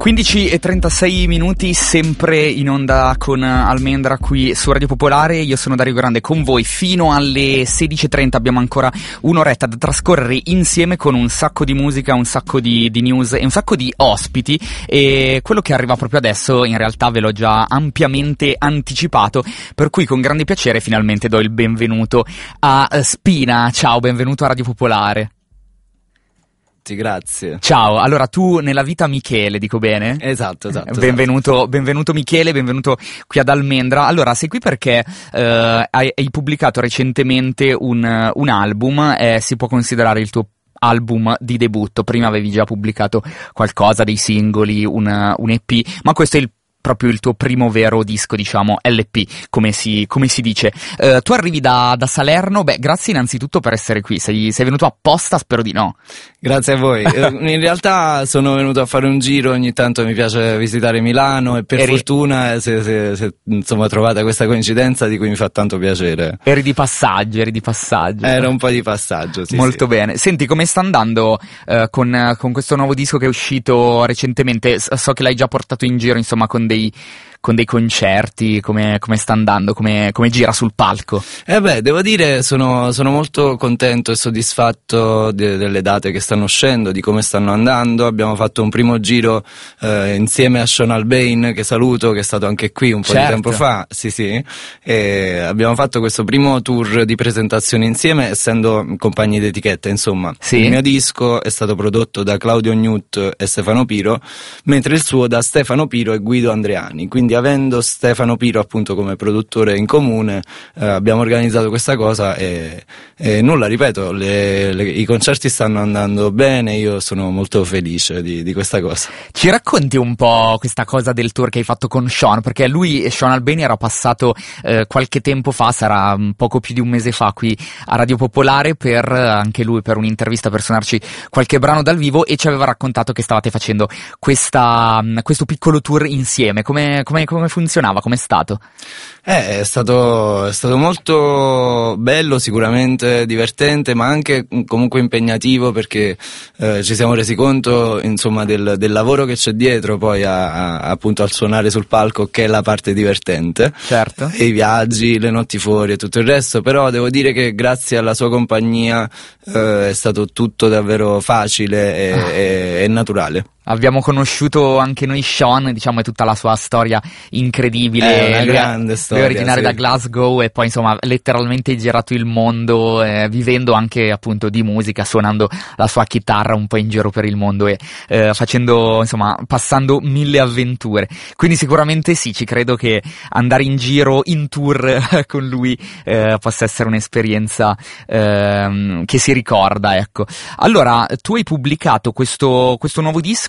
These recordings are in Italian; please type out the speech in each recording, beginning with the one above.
15:36, sempre in onda con Almendra qui su Radio Popolare. Io sono Dario Grande con voi fino alle 16:30. Abbiamo ancora un'oretta da trascorrere insieme con un sacco di musica, un sacco di news e un sacco di ospiti. E quello che arriva proprio adesso in realtà ve l'ho già ampiamente anticipato, per cui con grande piacere finalmente do il benvenuto a Spina. Ciao, benvenuto a Radio Popolare. Grazie. Ciao, allora tu nella vita Michele, dico bene? Esatto. Benvenuto Michele, benvenuto qui ad Almendra. Allora, sei qui perché hai pubblicato recentemente un album, si può considerare il tuo album di debutto. Prima avevi già pubblicato qualcosa, dei singoli, un EP, ma questo è proprio il tuo primo vero disco, diciamo, LP, come si dice. Tu arrivi da Salerno, grazie innanzitutto per essere qui, sei venuto apposta? Spero di no. Grazie a voi. In realtà sono venuto a fare un giro, ogni tanto mi piace visitare Milano e per fortuna se insomma trovata questa coincidenza di cui mi fa tanto piacere. Eri di passaggio. Era un po' di passaggio, sì. Molto bene. Senti, come sta andando con questo nuovo disco che è uscito recentemente? So che l'hai già portato in giro, insomma, con dei concerti, come sta andando, come gira sul palco? Devo dire sono molto contento e soddisfatto delle date che stanno uscendo, di come stanno andando. Abbiamo fatto un primo giro insieme a Sean Albane, che saluto, che è stato anche qui un po' di tempo fa, sì, e abbiamo fatto questo primo tour di presentazione insieme, essendo compagni d'etichetta, insomma. Sì. Il mio disco è stato prodotto da Claudio Gnut e Stefano Piro, mentre il suo da Stefano Piro e Guido Andreani. Quindi, avendo Stefano Piro appunto come produttore in comune, abbiamo organizzato questa cosa e nulla, ripeto, i concerti stanno andando bene, io sono molto felice di questa cosa. Ci racconti un po' questa cosa del tour che hai fatto con Sean? Perché lui e Sean Albane era passato qualche tempo fa, sarà poco più di un mese fa, qui a Radio Popolare anche lui per un'intervista, per suonarci qualche brano dal vivo, e ci aveva raccontato che stavate facendo questo piccolo tour insieme. Come funzionava? Com'è stato? È stato molto bello, sicuramente divertente, ma anche comunque impegnativo, perché ci siamo resi conto, insomma, del lavoro che c'è dietro poi appunto al suonare sul palco, che è la parte divertente. Certo. E i viaggi, le notti fuori e tutto il resto, però devo dire che grazie alla sua compagnia è stato tutto davvero facile e naturale. Abbiamo conosciuto anche noi Sean, diciamo, è tutta la sua storia incredibile. È una grande storia. Lui è originario da Glasgow e poi, insomma, letteralmente girato il mondo, vivendo anche appunto di musica, suonando la sua chitarra un po' in giro per il mondo e facendo, insomma, passando mille avventure. Quindi sicuramente sì, ci credo che andare in giro in tour con lui possa essere un'esperienza che si ricorda, ecco. Allora, tu hai pubblicato questo nuovo disco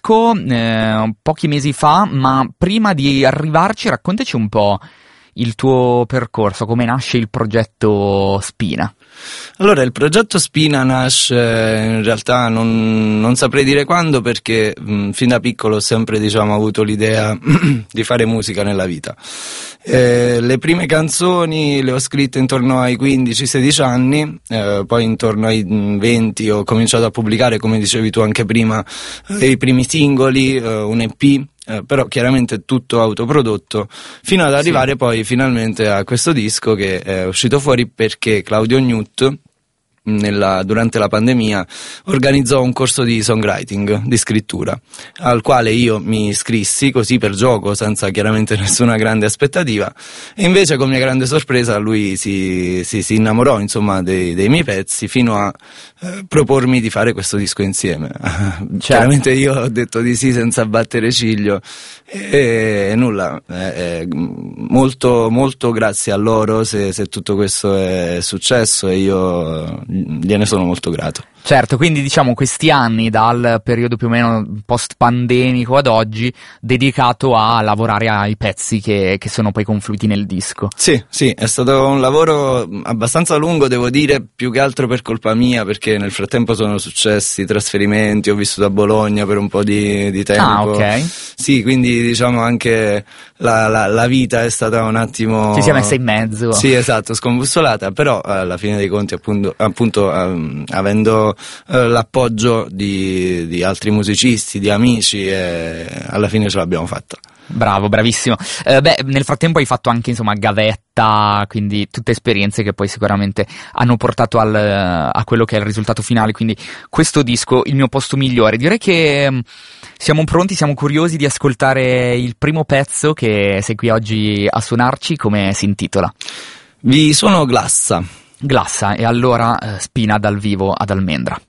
pochi mesi fa, ma prima di arrivarci raccontaci un po' il tuo percorso, come nasce il progetto Spina. Allora, il progetto Spina nasce, in realtà non saprei dire quando, perché fin da piccolo ho sempre, diciamo, avuto l'idea di fare musica nella vita. Le prime canzoni le ho scritte intorno ai 15-16 anni, poi intorno ai 20 ho cominciato a pubblicare, come dicevi tu anche prima, i primi singoli, un EP. Però chiaramente tutto autoprodotto, fino ad arrivare poi finalmente a questo disco che è uscito fuori perché Claudio Gnut durante la pandemia organizzò un corso di songwriting, di scrittura, al quale io mi iscrissi così per gioco, senza chiaramente nessuna grande aspettativa, e invece con mia grande sorpresa lui si innamorò, insomma, dei miei pezzi, fino a propormi di fare questo disco insieme. Chiaramente io ho detto di sì senza battere ciglio e nulla, molto molto grazie a loro se tutto questo è successo, e io gliene sono molto grato. Certo, quindi diciamo questi anni, dal periodo più o meno post-pandemico ad oggi, dedicato a lavorare ai pezzi che sono poi confluiti nel disco. Sì, è stato un lavoro abbastanza lungo, devo dire, più che altro per colpa mia, perché nel frattempo sono successi trasferimenti, ho vissuto a Bologna per un po' di tempo. Ah, ok. Sì, quindi diciamo anche la vita è stata un attimo... Ci si è messa in mezzo. Sì, esatto, scombussolata, però alla fine dei conti appunto avendo l'appoggio di altri musicisti, di amici, e alla fine ce l'abbiamo fatta. Bravo, bravissimo. Nel frattempo hai fatto anche, insomma, gavetta, quindi tutte esperienze che poi sicuramente hanno portato a quello che è il risultato finale, quindi questo disco, Il mio posto migliore. Direi che siamo pronti, siamo curiosi di ascoltare il primo pezzo che sei qui oggi a suonarci. Come si intitola? Vi suono Glassa. Glassa, e allora Spina dal vivo ad Almendra.